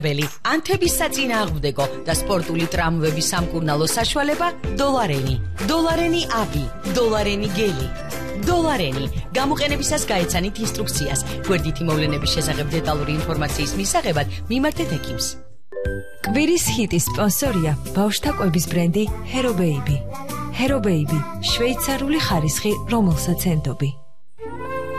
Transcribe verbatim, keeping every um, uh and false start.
ანთების საწინააღმდეგო და სპორტული ტრამვების სამკურნალო საშუალება დოლარენი. დოლარენი აბი, დოლარენი გელი. დოლარენი. გამოყენებისას გაეცანით ინსტრუქციას. გვერდითი მოვლენების შესახებ დეტალური ინფორმაციის მისაღებად მიმართეთ ექიმს. კვირის ჰიტის სპონსორია ბავშვთა კვების ბრენდი Hero Baby. Hero Baby, შვეიცარიული ხარისხი, რომელსაც ენდობი.